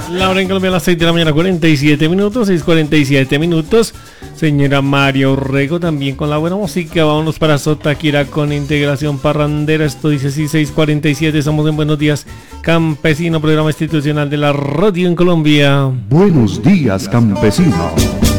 La hora en Colombia a las 6 de la mañana, 47 minutos, 6:47 minutos. Señora María Orrego también con la buena música. Vámonos para Sotaquira con integración parrandera. Esto dice así, 6:47. Estamos en Buenos Días Campesino, programa institucional de la radio en Colombia. Buenos días, campesino.